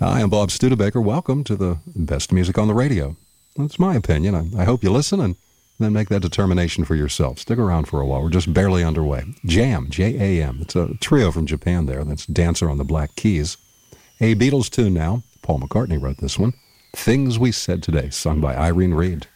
Hi, I'm Bob Studebaker. Welcome to the best music on the radio. That's my opinion. I hope you listen and then make that determination for yourself. Stick around for a while. We're just barely underway. Jam, J-A-M. It's a trio from Japan there. That's Dancer on the Black Keys. A Beatles tune now. Paul McCartney wrote this one. Things We Said Today, sung by Irene Reid.